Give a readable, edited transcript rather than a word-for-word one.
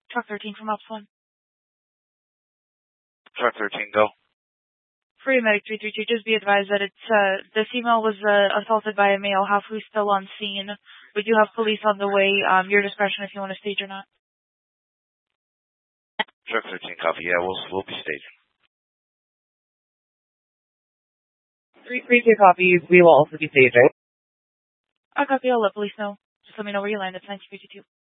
Truck 13 from Ops 1. Truck 13, go. Free Medic 332, just be advised that this female was assaulted by a male. Who's still on scene. We do have police on the way. Your discretion if you want to stage or not. Truck 13, copy. Yeah, we'll be staging. 332 copy. We will also be staging. I'll copy. I'll let police know. Just let me know where you land. It's 1952.